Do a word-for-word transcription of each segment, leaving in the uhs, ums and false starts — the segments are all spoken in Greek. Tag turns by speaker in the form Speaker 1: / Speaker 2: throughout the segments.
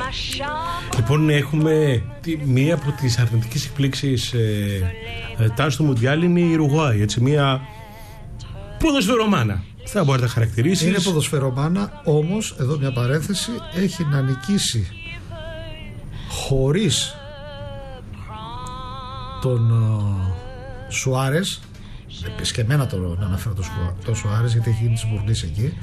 Speaker 1: Λοιπόν, έχουμε τη, μία από τις αρνητικές εκπλήξεις ε, ε, τάση του Μουντιάλ είναι η Ουρουγουάη, έτσι, μία ποδοσφαιρομάνα. Θα μπορεί να τα χαρακτηρίσει.
Speaker 2: Είναι ποδοσφαιρομάνα, όμως, εδώ μια παρένθεση, έχει να νικήσει χωρίς τον uh, Σουάρες. Επισκεμμένα το να αναφέρω το, το Σουάρες, γιατί έχει γίνει της Μπουρνής εκεί,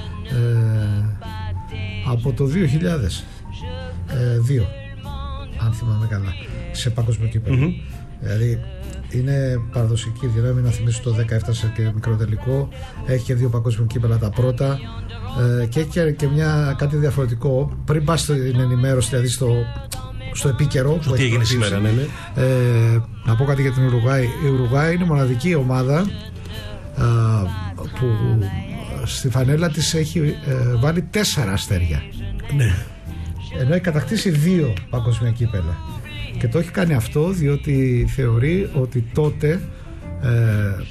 Speaker 2: ε, από το δύο χιλιάδες δύο, αν θυμάμαι καλά, σε παγκόσμιο κύπελλο. Mm-hmm. Δηλαδή είναι παραδοσιακή δύναμη, να θυμίσω το δέκα έφτασε και μικρό τελικό, έχει και δύο παγκόσμιο κύπελλα τα πρώτα, ε, και έχει και, και μια, κάτι διαφορετικό πριν πας στην ενημέρωση, δηλαδή στο, στο επίκαιρο
Speaker 1: που τι έγινε σήμερα, ναι, ναι.
Speaker 2: Ε, να πω κάτι για την Ουρουγουάη. Η Ουρουγουάη είναι η μοναδική ομάδα α, που στη φανέλα της έχει ε, βάλει τέσσερα αστέρια,
Speaker 1: ναι.
Speaker 2: Ενώ έχει κατακτήσει δύο παγκόσμια κύπελλα. Και το έχει κάνει αυτό διότι θεωρεί ότι τότε ε,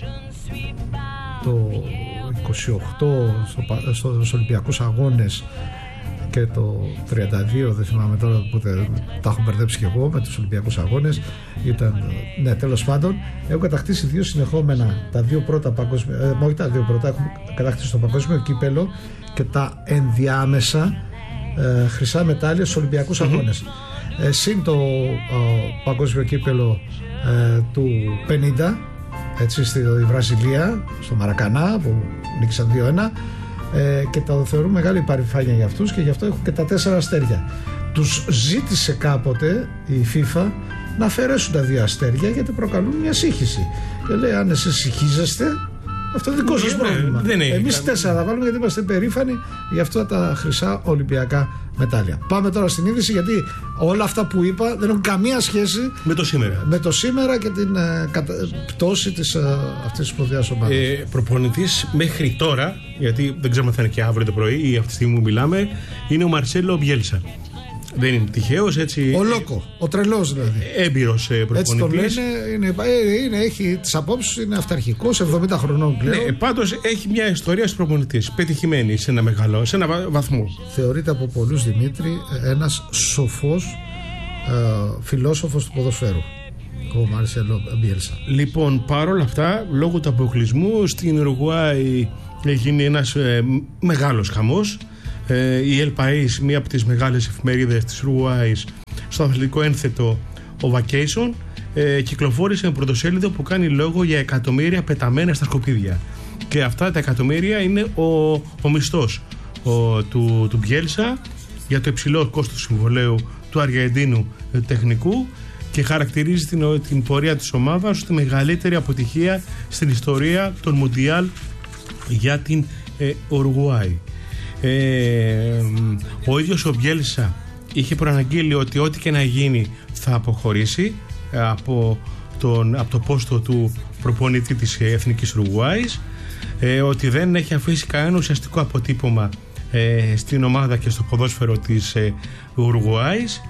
Speaker 2: το είκοσι οκτώ στο, στο, στους Ολυμπιακούς Αγώνες και το τριάντα δύο, δεν θυμάμαι τώρα, οπότε τα έχω μπερδέψει και εγώ με τους Ολυμπιακούς Αγώνες, ήταν, ναι, τέλος πάντων έχουν κατακτήσει δύο συνεχόμενα, τα δύο πρώτα παγκόσμια, ε, όχι τα δύο πρώτα, έχουν κατακτήσει το παγκόσμιο κύπελλο και τα ενδιάμεσα ε, χρυσά μετάλλια στους Ολυμπιακούς mm-hmm. Αγώνες. Ε, συν το ε, παγκόσμιο κύπελλο ε, του πενήντα, έτσι, στη Βραζιλία, στο Μαρακανά, που νίκησαν δύο ένα, ε, και τα θεωρούν μεγάλη υπερηφάνεια για αυτούς και γι' αυτό έχουν και τα τέσσερα αστέρια. Τους ζήτησε κάποτε η FIFA να αφαιρέσουν τα δύο αστέρια γιατί προκαλούν μια σύγχυση. Και λέει, αν εσείς συγχύζεστε, αυτό είναι δικό σας πρόβλημα. Εμείς τέσσερα θα βάλουμε γιατί είμαστε περήφανοι για αυτά τα χρυσά Ολυμπιακά μετάλλια. Πάμε τώρα στην είδηση, γιατί όλα αυτά που είπα δεν έχουν καμία σχέση
Speaker 1: με το σήμερα,
Speaker 2: με το σήμερα και την ε, κατα... πτώση της, ε, αυτής της σπουδαίας ομάδας.
Speaker 1: Ε, προπονητής μέχρι τώρα, γιατί δεν ξέρουμε αν θα είναι και αύριο το πρωί ή αυτή τη στιγμή που μιλάμε, είναι ο Μαρσέλο Μπιέλσα. Δεν είναι τυχαίος, έτσι.
Speaker 2: Ο Λόκο, ο τρελός δηλαδή.
Speaker 1: Έμπειρος προπονητής. Έτσι
Speaker 2: το λένε, είναι, είναι, έχει τις απόψεις, είναι αυταρχικός, εβδομήντα χρονών πλέον.
Speaker 1: Ναι, πάντως έχει μια ιστορία ως προπονητής, πετυχημένη σε ένα μεγάλο, σε ένα βαθμό.
Speaker 2: Θεωρείται από πολλούς, Δημήτρη, ένας σοφός ε, φιλόσοφος του ποδοσφαίρου, ο Μαρσέλο Μπιέλσα.
Speaker 1: Λοιπόν, παρόλα αυτά, λόγω του αποκλεισμού στην Ουρουγουάη έγινε ένας ε, μεγάλος χαμός. Η El País, μία από τις μεγάλες εφημερίδες της Ουρουγουάης, στο αθλητικό ένθετο ο Vacation, ε, κυκλοφόρησε ένα πρωτοσέλιδο που κάνει λόγο για εκατομμύρια πεταμένα στα σκουπίδια. Και αυτά τα εκατομμύρια είναι ο, ο μισθός ο, του, του Μπιέλσα για το υψηλό κόστος συμβολαίου του Αργεντίνου ε, τεχνικού, και χαρακτηρίζει την, την πορεία της ομάδας ως τη μεγαλύτερη αποτυχία στην ιστορία των Μουντιάλ για την ε, Ουρουγουάη. Ε, ο ίδιος ο Μπιέλσα είχε προαναγγείλει ότι ό,τι και να γίνει θα αποχωρήσει από, τον, από το πόστο του προπονητή της Εθνικής Ουρουγουάης, ε, ότι δεν έχει αφήσει κανένα ουσιαστικό αποτύπωμα ε, στην ομάδα και στο ποδόσφαιρο της ε, Ουρουγουάης.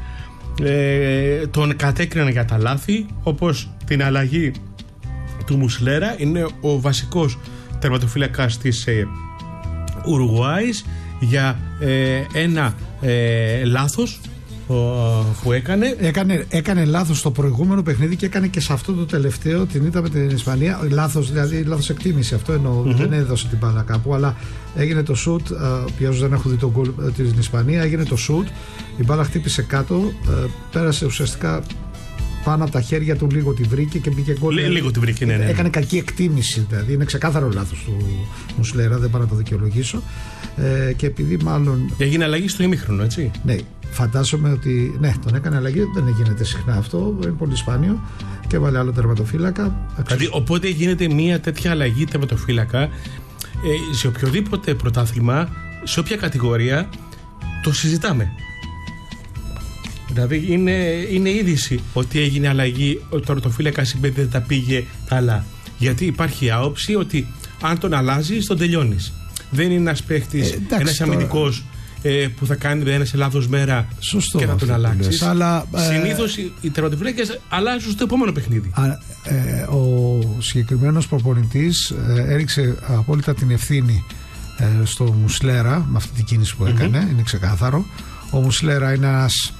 Speaker 1: ε, τον κατέκριναν για τα λάθη, όπως την αλλαγή του Μουσλέρα. Είναι ο βασικός τερματοφύλακας της ε, Ουρουγουάης για ε, ένα ε, λάθος που έκανε.
Speaker 2: έκανε. Έκανε λάθος στο προηγούμενο παιχνίδι και έκανε και σε αυτό το τελευταίο, την ήττα με την Ισπανία. Λάθος, δηλαδή λάθος εκτίμηση. Αυτό εννοώ. Mm-hmm. Δεν έδωσε την μπάλα κάπου, αλλά έγινε το σουτ. Για όσους δεν έχουν δει τον γκολ την Ισπανία, έγινε το σουτ. Η μπάλα χτύπησε κάτω, πέρασε ουσιαστικά πάνω από τα χέρια του, λίγο τη βρήκε και μπήκε γκολ.
Speaker 1: Λίγο τη βρήκε, ναι, ναι.
Speaker 2: Έκανε κακή εκτίμηση, δηλαδή είναι ξεκάθαρο λάθος του Μουσλέρα, δεν πάω να το δικαιολογήσω. Ε, και επειδή μάλλον.
Speaker 1: Έγινε αλλαγή στο ημίχρονο, έτσι.
Speaker 2: Ναι, φαντάζομαι ότι. Ναι, τον έκανε αλλαγή, δεν γίνεται συχνά αυτό, είναι πολύ σπάνιο. Και έβαλε άλλο τερματοφύλακα.
Speaker 1: Δηλαδή, οπότε γίνεται μια τέτοια αλλαγή τερματοφύλακα ε, σε οποιοδήποτε πρωτάθλημα, σε όποια κατηγορία, το συζητάμε. Δηλαδή είναι, είναι είδηση ότι έγινε αλλαγή, ο τερματοφύλακας συμπέδι δεν τα πήγε καλά. Γιατί υπάρχει άποψη ότι αν τον αλλάζεις, τον τελειώνεις. Δεν είναι ένας παίχτης, ε, ένας αμυντικός ε, που θα κάνει ένα σε λάθος μέρα. Σωστό, και θα τον αλλάξεις. Αλλά, ε, συνήθως οι, οι τερματοφύλακες αλλάζουν στο επόμενο παιχνίδι.
Speaker 2: Α, ε, ο συγκεκριμένος προπονητής ε, έριξε απόλυτα την ευθύνη ε, στο Μουσλέρα με αυτή την κίνηση που έκανε, mm-hmm. είναι ξεκάθαρο. Ο Μουσλέρα είναι ένας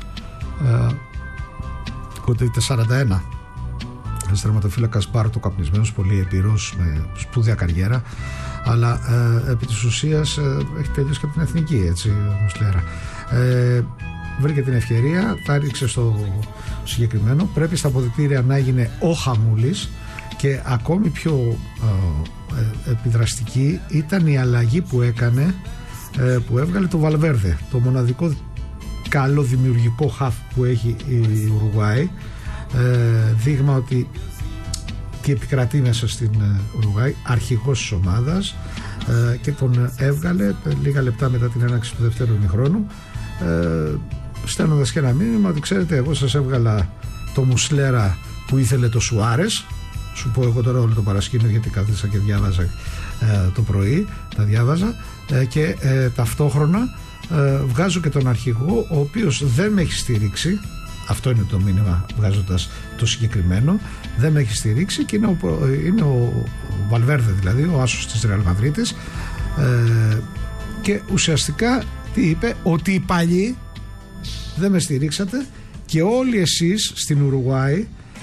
Speaker 2: ε, σαράντα ένα, ένας τερματοφύλακας πάρτο καπνισμένος, πολύ εμπειρός, με σπουδαία καριέρα, αλλά ε, επί της ουσίας ε, έχει τελειώσει και από την εθνική, έτσι, ο Μουσλέρα. Ε, βρήκε την ευκαιρία, θα ρίξε στο συγκεκριμένο. Πρέπει στα αποδυτήρια να έγινε ο Χαμούλης, και ακόμη πιο ε, ε, επιδραστική ήταν η αλλαγή που έκανε, ε, που έβγαλε το Βαλβέρδε, το μοναδικό καλό δημιουργικό χαφ που έχει η Ουρουγουάη, ε, δείγμα ότι τι επικρατεί μέσα στην Ουρουγουάη, αρχηγός της ομάδας, ε, και τον έβγαλε λίγα λεπτά μετά την έναρξη του δεύτερου ημιχρόνου, ε, στέλνοντας και ένα μήνυμα ότι ξέρετε, εγώ σας έβγαλα το Μουσλέρα που ήθελε το Σουάρες. Σου πω εγώ τώρα όλο το παρασκήνιο, γιατί κάθισα και διάβαζα ε, το πρωί, τα διάβαζα, ε, και ε, ταυτόχρονα ε, βγάζω και τον αρχηγό, ο οποίος δεν με έχει στηρίξει. Αυτό είναι το μήνυμα, βγάζοντας το συγκεκριμένο. Δεν με έχει στηρίξει, και είναι ο, είναι ο Βαλβέρδε, δηλαδή ο άσος της Ρεάλ Μαδρίτης, ε, και ουσιαστικά τι είπε? Ότι οι παλιοί δεν με στηρίξατε, και όλοι εσείς στην Ουρουγουάη,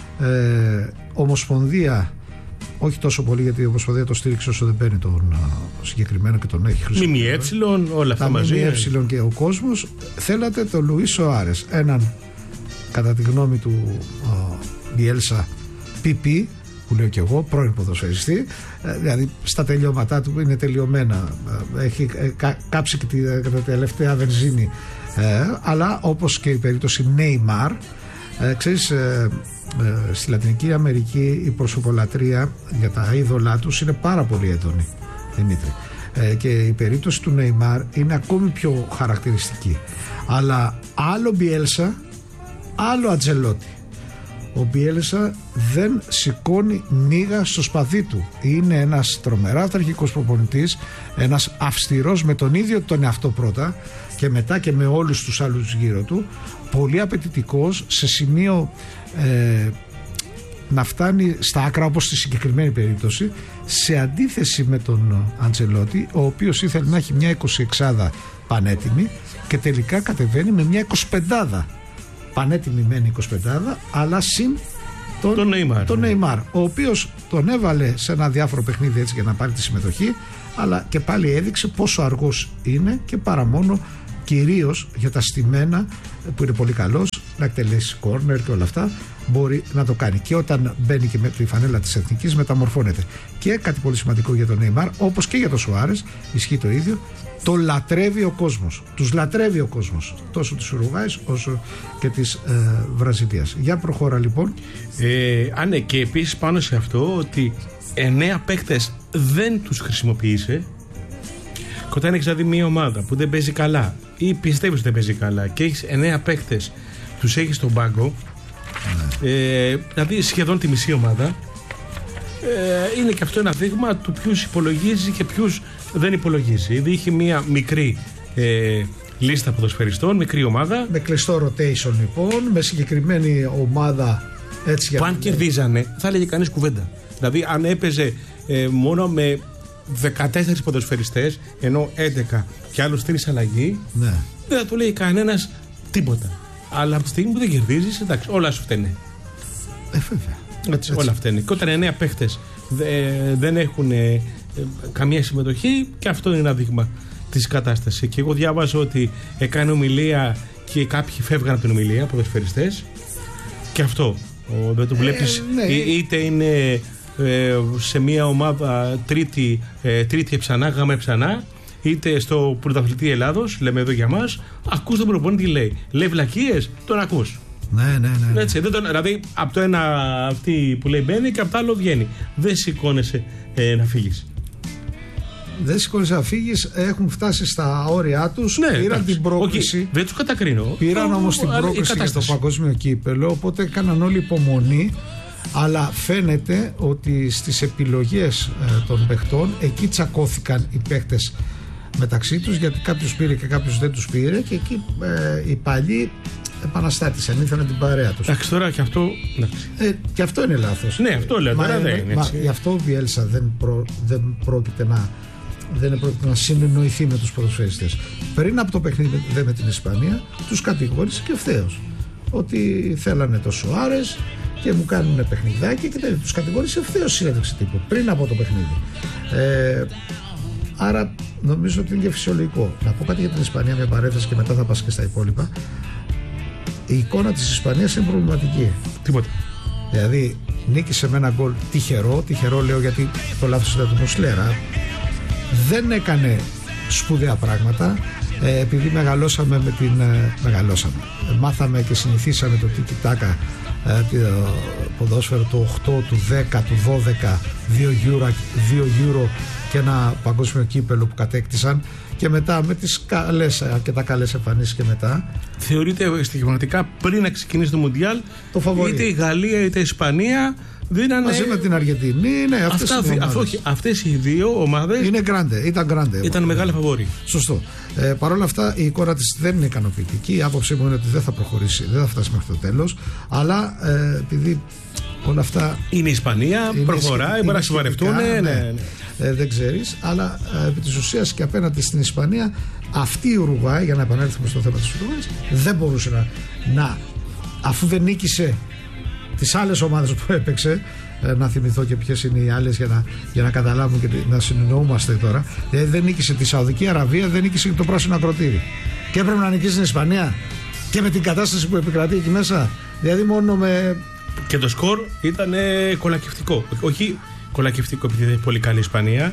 Speaker 2: ε, Ομοσπονδία, όχι τόσο πολύ, γιατί η Ομοσπονδία το στήριξε όσο δεν παίρνει τον uh, συγκεκριμένο και τον έχει χρησιμοποιήσει.
Speaker 1: ΜΜΕ, όλα αυτά μαζί.
Speaker 2: ΜΜΕ και ο κόσμος. Θέλατε τον Λουίς Σοάρες, έναν, κατά τη γνώμη του Μπιέλσα, πι πι, που λέω και εγώ, πρώην ποδοσφαιριστή, δηλαδή στα τελειώματά του είναι τελειωμένα, έχει κα, κάψει και τη, τα τελευταία βενζίνη, ε, αλλά όπως και η περίπτωση Νέιμαρ, ε, ξέρεις, ε, ε, στη Λατινική Αμερική η προσωπολατρία για τα είδωλά τους είναι πάρα πολύ έντονη, Δημήτρη, ε, και η περίπτωση του Νέιμαρ είναι ακόμη πιο χαρακτηριστική. Αλλά άλλο Μπιέλσα, άλλο Αντζελότη. Ο Μπιέλσα δεν σηκώνει μίγα στο σπαθί του. Είναι ένας τρομερά αυταρχικός προπονητής, ένας αυστηρός με τον ίδιο τον εαυτό πρώτα, και μετά και με όλους τους άλλους γύρω του, πολύ απαιτητικός, σε σημείο ε, να φτάνει στα άκρα, όπως στη συγκεκριμένη περίπτωση, σε αντίθεση με τον Αντσελότη, ο οποίος ήθελε να έχει μια εικοσιεξάδα πανέτοιμη και τελικά κατεβαίνει με μια εικοσιπεντάδα πανέτοιμη μεν εικοσιπεντάδα, αλλά συν τον, τον, Νέιμαρ, τον Νέιμαρ, ο οποίος τον έβαλε σε ένα διάφορο παιχνίδι έτσι για να πάρει τη συμμετοχή, αλλά και πάλι έδειξε πόσο αργός είναι, και παρά μόνο κυρίως για τα στημένα, που είναι πολύ καλός, να εκτελέσει κόρνερ και όλα αυτά, μπορεί να το κάνει. Και όταν μπαίνει και με τη φανέλα της εθνικής, μεταμορφώνεται. Και κάτι πολύ σημαντικό για τον Νέιμαρ, όπως και για τον Σουάρες, ισχύει το ίδιο. Το λατρεύει ο κόσμος. Τους λατρεύει ο κόσμος. Τόσο της Ουρουγουάης όσο και της ε, Βραζιλίας. Για προχώρα λοιπόν.
Speaker 1: Ε, α, ναι, και επίσης πάνω σε αυτό, ότι εννέα παίκτες δεν τους χρησιμοποίησε. Και όταν έχεις δηλαδή μια ομάδα που δεν παίζει καλά, ή πιστεύεις ότι δεν παίζει καλά, και έχεις εννέα παίκτες, τους έχεις στον πάγκο, ναι. ε, δηλαδή σχεδόν τη μισή ομάδα, ε, είναι και αυτό ένα δείγμα του ποιους υπολογίζει και ποιους δεν υπολογίζει. Δηλαδή είχε μια μικρή ε, λίστα ποδοσφαιριστών, μικρή ομάδα.
Speaker 2: Με κλειστό rotation λοιπόν, με συγκεκριμένη ομάδα, έτσι, για
Speaker 1: που αν κερδίζανε θα έλεγε κανείς κουβέντα. Δηλαδή αν έπαιζε ε, μόνο με δεκατέσσερις ποδοσφαιριστές, ενώ έντεκα και άλλους τρεις αλλαγή, ναι, δεν θα του λέει κανένας τίποτα. Αλλά από τη στιγμή που δεν κερδίζεις, εντάξει, όλα σου φταίνε.
Speaker 2: Ε, βέβαια.
Speaker 1: Έτσι, όλα φταίνε. Και όταν εννέα παίχτες δε, δεν έχουν ε, καμία συμμετοχή, και αυτό είναι ένα δείγμα της κατάστασης. Και εγώ διάβαζα ότι έκανε ομιλία και κάποιοι φεύγαν από την ομιλία, ποδοσφαιριστές, και αυτό ο, δεν το βλέπεις, ε, ναι. είτε είναι ε, σε μια ομάδα τρίτη, ε, τρίτη εψανά, γάμα εψανά, είτε στο πρωταθλητή Ελλάδος, λέμε εδώ για μας, ακούς τον προπονητή τι λέει. Λέει βλακίες, τον ακούς.
Speaker 2: Ναι, ναι, ναι.
Speaker 1: Έτσι, δεν τον, δηλαδή από το ένα αυτή που λέει μπαίνει και από το άλλο βγαίνει. Δεν σηκώνεσαι ε, να φύγεις.
Speaker 2: Δεν σηκώνεσαι να φύγεις, έχουν φτάσει στα όρια τους. Ναι, πήραν εντάξει, την πρόκληση.
Speaker 1: Okay, δεν τους κατακρίνω.
Speaker 2: Πήραν όμως την πρόκληση για το παγκόσμιο κύπελο, οπότε έκαναν όλοι υπομονή. Αλλά φαίνεται ότι στις επιλογές ε, των παιχτών, εκεί τσακώθηκαν οι παίχτες μεταξύ τους, γιατί κάποιος πήρε και κάποιος δεν τους πήρε, και εκεί ε, οι παλιοί επαναστάτησαν, ήθελαν την παρέα τους.
Speaker 1: Εντάξει, τώρα και αυτό.
Speaker 2: Ε, και αυτό είναι λάθος.
Speaker 1: Ναι, αυτό λέω. Τώρα δεν είναι.
Speaker 2: Μα, γι' αυτό ο Μπιέλσα δεν, προ, δεν πρόκειται να δεν πρόκειται να συνεννοηθεί με τους ποδοσφαιριστές. Πριν από το παιχνίδι με την Ισπανία, τους κατηγόρησε και ευθέως ότι θέλανε το Σουάρες και μου κάνουν παιχνιδάκι και τους κατηγόρησε ευθέως συνέντευξη τύπου πριν από το παιχνίδι. Ε, άρα νομίζω ότι είναι και φυσιολογικό. Να πω κάτι για την Ισπανία, μια παρένθεση και μετά θα πας και στα υπόλοιπα. Η εικόνα της Ισπανίας είναι προβληματική.
Speaker 1: Τίποτα.
Speaker 2: Δηλαδή νίκησε με ένα γκολ τυχερό, τυχερό λέω γιατί το λάθος ήταν του Μουσλέρα. Δεν έκανε σπουδαία πράγματα. Ε, επειδή μεγαλώσαμε με την. Ε, μεγαλώσαμε. Ε, μάθαμε και συνηθίσαμε το τίκι τάκα, ε, το ποδόσφαιρο του οκτώ, του δέκα, του δώδεκα, δύο euro, δύο euro και ένα παγκόσμιο κύπελο που κατέκτησαν. Και μετά με τις καλές, αρκετά καλές εμφανίσεις και μετά.
Speaker 1: Θεωρείται στοιχηματικά πριν να ξεκινήσει το Μουντιάλ,
Speaker 2: το φαβορί.
Speaker 1: Είτε η Γαλλία είτε η Ισπανία δίνανε.
Speaker 2: Μαζί με την Αργεντινή, ναι, αυτές,
Speaker 1: Αυτά,
Speaker 2: είναι
Speaker 1: αυτό, αυτές οι δύο ομάδες
Speaker 2: είναι grande, ήταν grande.
Speaker 1: Ήταν μεγάλη φαβορί.
Speaker 2: Σωστό. Ε, Παρ' όλα αυτά η εικόνα της δεν είναι ικανοποιητική. Η άποψή μου είναι ότι δεν θα προχωρήσει, δεν θα φτάσει μέχρι το τέλος. Αλλά ε, επειδή όλα αυτά.
Speaker 1: Είναι η Ισπανία, είναι προχωράει, μπορεί να συμπαρευτούν. Ναι, ναι, ναι.
Speaker 2: Ε, δεν ξέρεις, αλλά ε, επί της ουσίας και απέναντι στην Ισπανία, αυτή η Ουρουγουάη, για να επανέλθουμε στο θέμα της Ουρουγουάης, δεν μπορούσε να, να αφού δεν νίκησε τις άλλες ομάδες που έπαιξε, ε, να θυμηθώ και ποιες είναι οι άλλες για να, για να καταλάβουμε και να συνεννοούμαστε τώρα. Δηλαδή δεν νίκησε τη Σαουδική Αραβία, δεν νίκησε και το Πράσινο Ακροτήρι. Και έπρεπε να νικήσει την Ισπανία και με την κατάσταση που επικρατεί εκεί μέσα. Δηλαδή μόνο με.
Speaker 1: Και το σκορ ήταν ε, κολακευτικό. Όχι κολακευτικό επειδή είναι πολύ καλή η Ισπανία,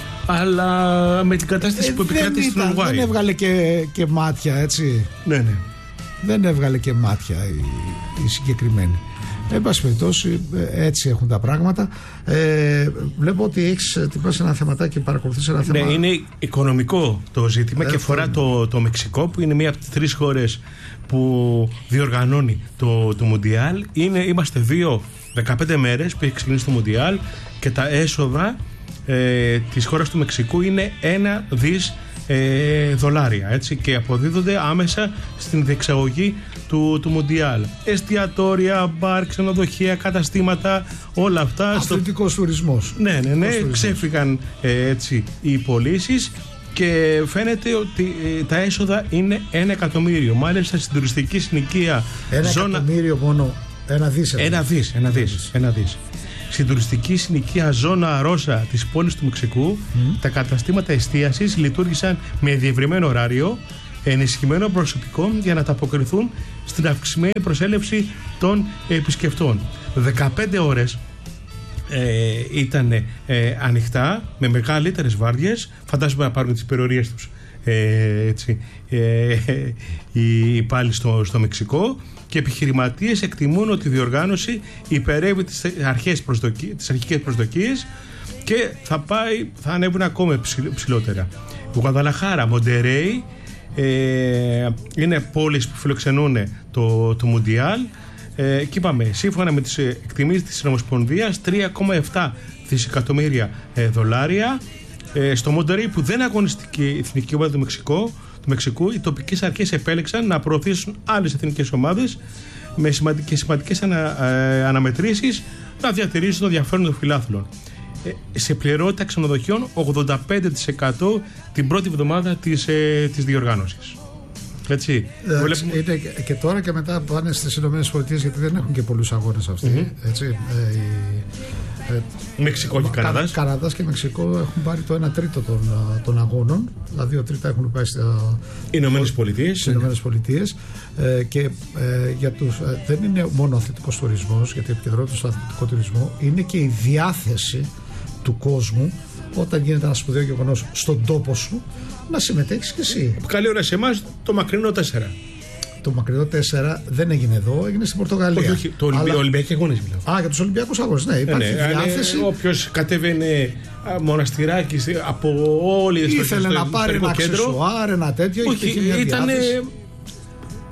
Speaker 1: αλλά με την κατάσταση ε, που επικράτησε στην Ουρουγουάη.
Speaker 2: Δεν έβγαλε και, και μάτια, έτσι.
Speaker 1: Ναι, ναι.
Speaker 2: Δεν έβγαλε και μάτια η, η συγκεκριμένη. Εν πάση περιπτώσει, έτσι έχουν τα πράγματα. Ε, βλέπω ότι έχεις τυπώσει ένα θεματάκι και παρακολουθείς ένα θέμα.
Speaker 1: Ναι, είναι οικονομικό το ζήτημα ε, και αφορά το, το Μεξικό, που είναι μία από τις τρεις χώρες που διοργανώνει το, το Μουντιάλ. Είναι, είμαστε δύο δεκαπέντε μέρες που έχει ξεκινήσει το Μουντιάλ και τα έσοδα ε, της χώρας του Μεξικού είναι ένα δις ε, δολάρια, έτσι, και αποδίδονται άμεσα στην διεξαγωγή του, του Μουντιάλ. Εστιατόρια, μπαρ, ξενοδοχεία, καταστήματα, όλα αυτά.
Speaker 2: Αθλητικός στο... τουρισμός.
Speaker 1: Ναι, ναι, ναι, ξέφυγαν ε, έτσι οι πωλήσεις και φαίνεται ότι ε, τα έσοδα είναι ένα εκατομμύριο. Μάλιστα στην τουριστική συνοικία
Speaker 2: ένα
Speaker 1: ζώνα...
Speaker 2: εκατομμύριο μόνο, ένα δις.
Speaker 1: Ένα δις, ένα δις, ένα δις. Στην τουριστική συνοικία Ζώνα Ρώσα της πόλης του Μεξικού, mm. τα καταστήματα εστίασης λειτουργήσαν με διευρυμένο ωράριο, ενισχυμένο προσωπικό για να ανταποκριθούν στην αυξημένη προσέλευση των επισκεπτών. δεκαπέντε ώρες ε, ήταν ε, ανοιχτά με μεγαλύτερες βάρδιες. Φαντάζομαι να πάρουν τις υπερορίες τους ε, έτσι, ε, οι υπάλληλοι στο, στο Μεξικό, και επιχειρηματίες εκτιμούν ότι η διοργάνωση υπερεύει τις, αρχές προσδοκί, τις αρχικές προσδοκίες και θα, πάει, θα ανέβουν ακόμα ψηλότερα. Γουαδαλαχάρα, Μοντερέι ε, είναι πόλεις που φιλοξενούν το, το Μουντιάλ ε, και είπαμε, σύμφωνα με τις εκτιμήσεις της Ομοσπονδίας, τρία κόμμα επτά δισεκατομμύρια ε, δολάρια. Ε, στο Μοντερέι, που δεν αγωνιστική η εθνική ομάδα του, Μεξικό, του Μεξικού, οι τοπικές αρχές επέλεξαν να προωθήσουν άλλες εθνικές ομάδες με σημαντικές, σημαντικές ανα, ε, αναμετρήσεις, να διατηρήσουν το ενδιαφέρον των φιλάθλων. Ε, σε πληρότητα ξενοδοχείων ογδόντα πέντε τοις εκατό την πρώτη εβδομάδα της, ε, της διοργάνωσης. Έτσι.
Speaker 2: Ε, βλέπουμε... Είναι και τώρα και μετά πάνε στις ΗΠΑ, γιατί δεν έχουν και πολλούς αγώνες αυτοί. Mm-hmm. Έτσι. Ε,
Speaker 1: Ε, Μεξικό και Καναδάς.
Speaker 2: Καναδάς και Μεξικό έχουν πάρει το ένα τρίτο των, των αγώνων. Τα δύο τρίτα έχουν πάει στις
Speaker 1: Ηνωμένες Πολιτείες.
Speaker 2: Ηνωμένες Πολιτείες. Ε, και ε, για τους, ε, δεν είναι μόνο αθλητικός τουρισμός, γιατί επικεντρώνεται στο αθλητικό τουρισμό, είναι και η διάθεση του κόσμου όταν γίνεται ένα σπουδαίο γεγονός στον τόπο σου να συμμετέχεις και εσύ.
Speaker 1: Καλή ώρα σε εμάς το μακρινό τέσσερα.
Speaker 2: Το μακρινό τέσσερα δεν έγινε εδώ, έγινε στην Πορτογαλία.
Speaker 1: Όχι, όχι, το Ολυμπι... Αλλά... Ολυμπιακοί αγώνες μιλάω.
Speaker 2: Α, για τους Ολυμπιακούς αγώνες, ναι, υπάρχει ναι, διάθεση.
Speaker 1: Όποιος κατέβαινε μοναστηράκι από όλη
Speaker 2: ήθελε
Speaker 1: στο,
Speaker 2: να πάρει ένα αξεσουάρ, ένα τέτοιο.
Speaker 1: Όχι, ήταν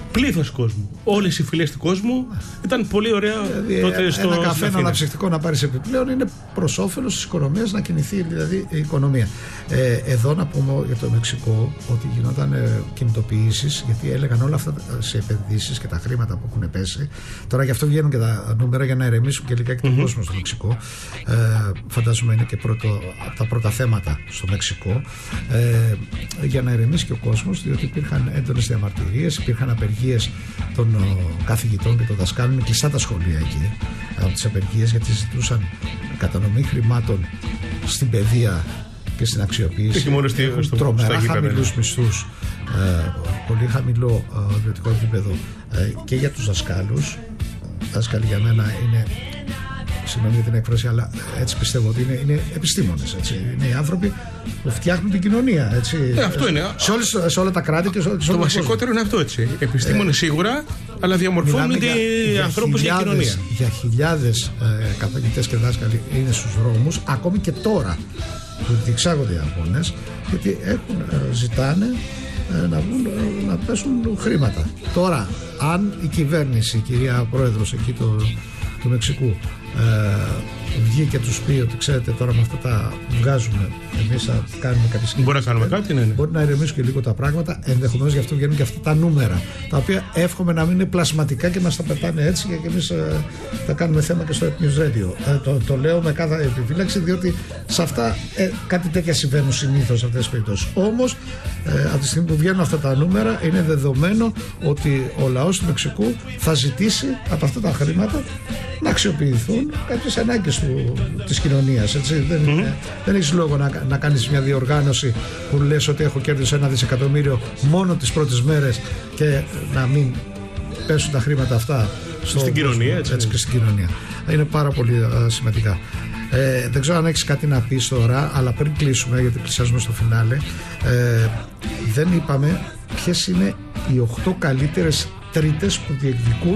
Speaker 1: πλήθος κόσμου. Όλες οι φυλές του κόσμου ήταν πολύ ωραία.
Speaker 2: Δηλαδή,
Speaker 1: τότε στο,
Speaker 2: ένα καφέ, ένα
Speaker 1: Αθήνα.
Speaker 2: αναψυκτικό να πάρεις επιπλέον είναι προς όφελος της οικονομίας, να κινηθεί δηλαδή η οικονομία. Ε, εδώ να πούμε για το Μεξικό ότι γινόταν ε, κινητοποιήσεις, γιατί έλεγαν όλα αυτά σε επενδύσεις και τα χρήματα που έχουν πέσει. Τώρα γι' αυτό βγαίνουν και τα νούμερα για να ηρεμήσουν και λιγάκι τον mm-hmm. κόσμο στο Μεξικό. Ε, φαντάζομαι είναι και πρώτο, από τα πρώτα θέματα στο Μεξικό. Ε, για να ηρεμήσει και ο κόσμος, διότι υπήρχαν έντονες διαμαρτυρίες, υπήρχαν απεργίες των ο, καθηγητών και των δασκάλων. Είναι κλειστά τα σχολεία εκεί από τις απεργίες, γιατί ζητούσαν κατανομή χρημάτων στην παιδεία και στην αξιοποίηση.
Speaker 1: Και μόνο στη,
Speaker 2: έχουν
Speaker 1: στο,
Speaker 2: τρομερά χαμηλούς μισθούς, ε, πολύ χαμηλό ε, βιωτικό επίπεδο ε, και για τους δασκάλους. Δάσκαλοι για μένα είναι, συγγνώμη για την έκφραση, αλλά έτσι πιστεύω ότι είναι, είναι επιστήμονες. Έτσι. Είναι οι άνθρωποι που φτιάχνουν την κοινωνία. Έτσι.
Speaker 1: Ε, αυτό είναι.
Speaker 2: Σε, όλες, σε όλα τα κράτη και σε, σε
Speaker 1: το βασικότερο είναι αυτό. Έτσι. Επιστήμονες ε, σίγουρα, αλλά διαμορφώνουν οι ανθρώπους για κοινωνία.
Speaker 2: Για χιλιάδες ε, καθηγητές και δάσκαλοι είναι στους δρόμους, ακόμη και τώρα που διεξάγονται οι αγώνες, γιατί έχουν, ε, ζητάνε ε, να, βγουν, ε, να πέσουν χρήματα. Τώρα, αν η κυβέρνηση, η κυρία Πρόεδρος εκεί το, του Μεξικού, ε, βγει και τους πει ότι ξέρετε τώρα με αυτά τα βγάζουμε, εμείς θα κάνουμε κάποιες
Speaker 1: μπορεί να κάνουμε κάτι, ναι, ναι.
Speaker 2: Μπορεί να ηρεμήσουν και λίγο τα πράγματα, ενδεχομένως γι' αυτό βγαίνουν και αυτά τα νούμερα, τα οποία εύχομαι να μην είναι πλασματικά και μας τα πετάνε έτσι και εμείς ε, θα κάνουμε θέμα και στο News Radio. Ε, το, το λέω με κάθε επιφύλαξη, διότι σε αυτά ε, κάτι τέτοια συμβαίνουν συνήθως σε αυτές τις περιπτώσεις. Όμως ε, από τη στιγμή που βγαίνουν αυτά τα νούμερα, είναι δεδομένο ότι ο λαός του Μεξικού θα ζητήσει από αυτά τα χρήματα να αξιοποιηθούν κάποιες ανάγκες του, της κοινωνίας. Έτσι. Δεν, mm-hmm. ε, δεν έχεις λόγο να, να κάνεις μια διοργάνωση που λες ότι έχω κέρδος ένα δισεκατομμύριο μόνο τις πρώτες μέρες και να μην πέσουν τα χρήματα αυτά στο,
Speaker 1: στην κοινωνία.
Speaker 2: Έτσι, έτσι, και στην κοινωνία. Είναι πάρα πολύ uh, σημαντικά. Ε, δεν ξέρω αν έχεις κάτι να πεις τώρα, αλλά πριν κλείσουμε, γιατί πλησιάζουμε στο φινάλε, ε, δεν είπαμε ποιες είναι οι οκτώ καλύτερες τρίτες που διεκδικούν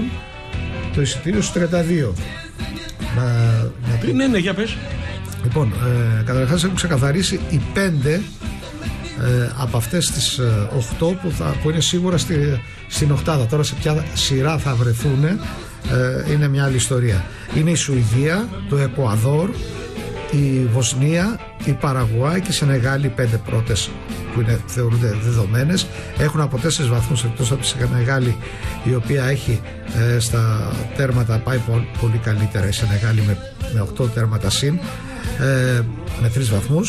Speaker 2: το εισιτήριο στους τριάντα δύο. Να, να
Speaker 1: ναι, ναι, για πες.
Speaker 2: Λοιπόν, ε, καταρχάς έχουν ξεκαθαρίσει οι πέντε ε, από αυτές τις ε, οκτώ που, θα, που είναι σίγουρα στη, στην οκτάδα. Τώρα σε ποια σειρά θα βρεθούν ε, είναι μια άλλη ιστορία. Είναι η Σουηδία, το Εκουαδόρ, η Βοσνία, η Παραγουάη και η Σενεγάλη, οι πέντε πρώτες που είναι, θεωρούνται δεδομένες. Έχουν από τέσσερις βαθμούς, εκτός από τη Σενεγάλη, η οποία έχει ε, στα τέρματα πάει πολύ, πολύ καλύτερα, η Σενεγάλη με, με οκτώ τέρματα συν, ε, με τρεις βαθμούς.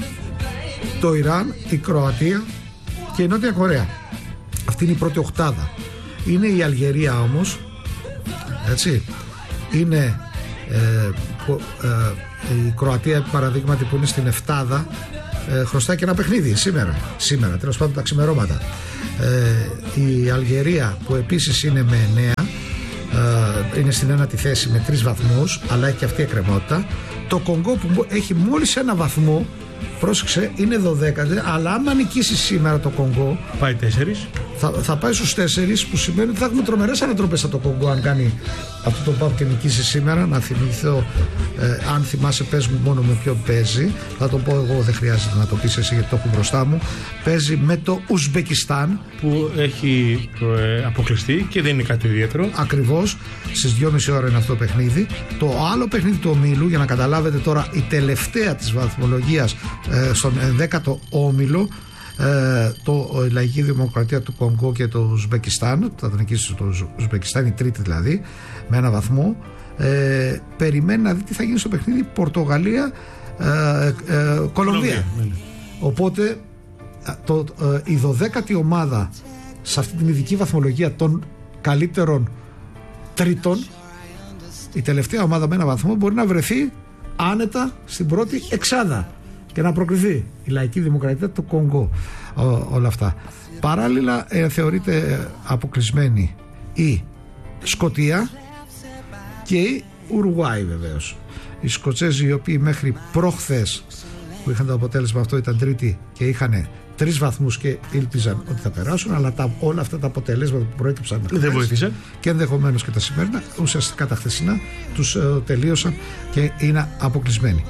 Speaker 2: Το Ιράν, η Κροατία και η Νότια Κορέα. Αυτή είναι η πρώτη οκτάδα. Είναι η Αλγερία όμως, έτσι, είναι ε, που, ε, η Κροατία παραδείγματι που είναι στην εφτάδα, ε, χρωστάει και ένα παιχνίδι σήμερα, σήμερα τέλος πάντων τα ξημερώματα. Ε, η Αλγερία που επίσης είναι με εννέα, ε, είναι στην ένατη θέση με τρεις βαθμούς, αλλά έχει και αυτή η εκκρεμότητα. Το Κονγκό που έχει μόλις ένα βαθμό, πρόσεξε, είναι δωδέκατη, αλλά άμα νικήσει σήμερα το Κονγκό,
Speaker 1: πάει τέσσερις.
Speaker 2: Θα, θα πάει στους τέσσερις, που σημαίνει ότι θα έχουμε τρομερές ανατροπές από το Κονγκό αν κάνει αυτό το πάω και νικήσει σήμερα. Να θυμηθώ, ε, αν θυμάσαι, πες μου μόνο με ποιον παίζει. Θα το πω εγώ, δεν χρειάζεται να το πεις εσύ γιατί το έχω μπροστά μου. Παίζει με το Ουσμπεκιστάν,
Speaker 1: που έχει ε, αποκλειστεί και δεν είναι κάτι ιδιαίτερο.
Speaker 2: Ακριβώς, στις δυόμιση ώρα είναι αυτό το παιχνίδι. Το άλλο παιχνίδι του ομίλου, για να καταλάβετε τώρα, η τελευταία της βαθμολογίας ε, στον ενδέκατο όμιλο, Ε, το, η Λαϊκή Δημοκρατία του Κονγκό και το Ουσμπεκιστάν, θα νικήσει το Ουσμπεκιστάν, η τρίτη δηλαδή, με ένα βαθμό. Ε, περιμένει να δει τι θα γίνει στο παιχνίδι Πορτογαλία ε, ε, Κολομβία. Οπότε το, ε, η δωδέκατη ομάδα σε αυτή την ειδική βαθμολογία των καλύτερων τρίτων, η τελευταία ομάδα με ένα βαθμό, μπορεί να βρεθεί άνετα στην πρώτη εξάδα και να προκριθεί η Λαϊκή Δημοκρατία του Κονγκό. Ό, όλα αυτά. Παράλληλα ε, θεωρείται αποκλεισμένη η Σκωτία και η Ουρουάη βεβαίως. Οι Σκοτσέζοι, οι οποίοι μέχρι προχθές που είχαν το αποτέλεσμα αυτό ήταν τρίτη και είχαν τρεις βαθμούς και ήλπιζαν ότι θα περάσουν, αλλά τα, όλα αυτά τα αποτελέσματα που προέκυψαν
Speaker 1: δεν βοήθησαν
Speaker 2: και ενδεχομένως και τα σημερινά, ουσιαστικά τα χθεσινά τους ε, τελείωσαν και είναι αποκλεισμένοι.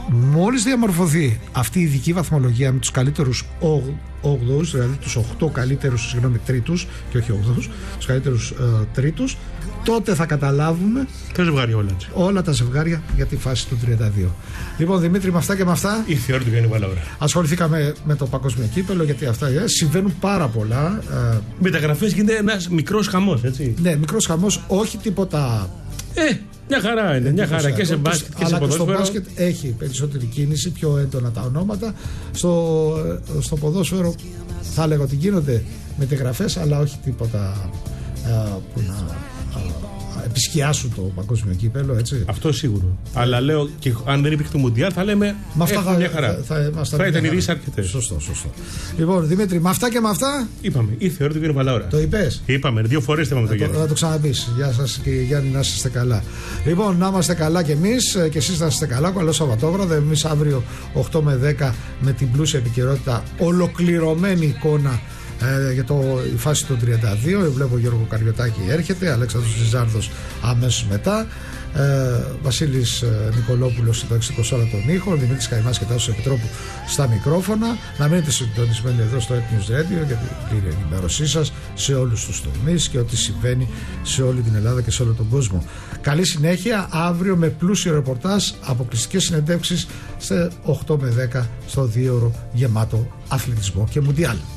Speaker 2: μόλις διαμορφωθεί αυτή η ειδική βαθμολογία με τους καλύτερους όγδοους, δηλαδή τους οκτώ καλύτερους, συγγνώμη, τρίτους και όχι όγδοους, τους καλύτερους ε, τρίτους, τότε θα καταλάβουμε
Speaker 1: τα ζευγάρια όλα, έτσι.
Speaker 2: όλα τα ζευγάρια για τη φάση του τριάντα δύο. Λοιπόν, Δημήτρη, με αυτά και με αυτά
Speaker 1: ήρθε η ώρα του Γιάννη Βαλαώρα.
Speaker 2: Ασχοληθήκαμε με το παγκόσμιο κύπελο, γιατί αυτά ε, συμβαίνουν πάρα πολλά. Ε,
Speaker 1: Μεταγραφές γίνεται ένας μικρός χαμός, έτσι.
Speaker 2: Ναι, μικρός χαμός, όχι τίποτα.
Speaker 1: Ε, μια χαρά είναι, μια χαρά και σε μπάσκετ και σε ποδόσφαιρο.
Speaker 2: Στο μπάσκετ έχει περισσότερη κίνηση, πιο έντονα τα ονόματα. Στο, στο ποδόσφαιρο θα έλεγα ότι γίνονται μεταγραφές, αλλά όχι τίποτα α, που να α, επισκιάσουν το παγκόσμιο κύπελο, έτσι.
Speaker 1: Αυτό σίγουρο. Αλλά λέω και αν δεν υπήρχε το Μουντιάλ, θα λέμε
Speaker 2: με αυτά θα,
Speaker 1: μια χαρά.
Speaker 2: Θα, θα,
Speaker 1: θα, θα ήταν ειδήσεις αρκετές.
Speaker 2: Σωστό, σωστό. Λοιπόν, Δημήτρη, με αυτά και με αυτά.
Speaker 1: Είπαμε, ήρθε η ώρα του Γιάννη Βαλαώρα.
Speaker 2: Το είπες?
Speaker 1: Είπαμε, δύο φορές είπαμε το Γιάννη.
Speaker 2: Θα το ξαναπείς. Γεια σας και Γιάννη, να είστε καλά. Λοιπόν, να είμαστε καλά κι εμείς και εσείς να είστε καλά. Καλό Σαββατόβραδο. Εμείς αύριο οκτώ με δέκα με την πλούσια επικαιρότητα, ολοκληρωμένη εικόνα ε, για το, η φάση του τριάντα δύο. Βλέπω Γιώργο Καριωτάκη έρχεται, Αλέξανδρος Ζιζάρδος αμέσως μετά. Ε, Βασίλης ε, Νικολόπουλος στο εξήντα ώρα των ήχων, Δημήτρης Καϊμάς και Τάσος Επιτρόπου στα μικρόφωνα. Να μείνετε συντονισμένοι εδώ στο Ethnius Radio για την πλήρη ενημέρωσή σας σε όλους τους τομείς και ό,τι συμβαίνει σε όλη την Ελλάδα και σε όλο τον κόσμο. Καλή συνέχεια, αύριο με πλούσιο ρεπορτάζ, αποκλειστικές συνεντεύξεις σε οκτώ με δέκα στο δύο ώρο γεμάτο αθλητισμό και Μουντιάλ.